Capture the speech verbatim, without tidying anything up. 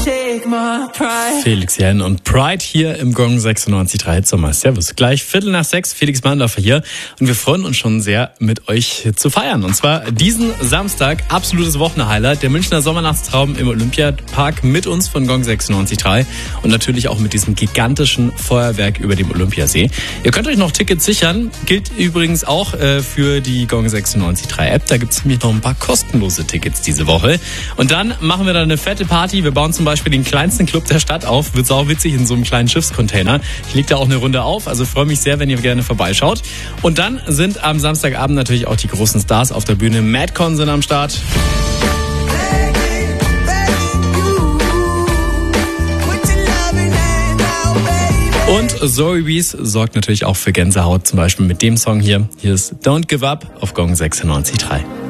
Felix Jähn und Pride hier im Gong sechsundneunzig Komma drei Sommer. Servus. Gleich Viertel nach sechs, Felix Mandorfer hier. Und wir freuen uns schon sehr, mit euch zu feiern. Und zwar diesen Samstag, absolutes Wochenhighlight. Der Münchner Sommernachtstraum im Olympiapark mit uns von Gong sechsundneunzig Komma drei. Und natürlich auch mit diesem gigantischen Feuerwerk über dem Olympiasee. Ihr könnt euch noch Tickets sichern. Gilt übrigens auch äh, für die Gong sechsundneunzig Komma drei App. Da gibt es nämlich noch ein paar kostenlose Tickets diese Woche. Und dann machen wir da eine fette Party. Wir bauen zum Beispiel den kleinsten Club der Stadt auf. Wird sau witzig in so einem kleinen Schiffscontainer. Ich leg da auch eine Runde auf. Also freue mich sehr, wenn ihr gerne vorbeischaut. Und dann sind am Samstagabend natürlich auch die großen Stars auf der Bühne. Madcon sind am Start. Und Zoe Wees sorgt natürlich auch für Gänsehaut, zum Beispiel mit dem Song hier. Hier ist Don't Give Up auf Gong sechsundneunzig Komma drei.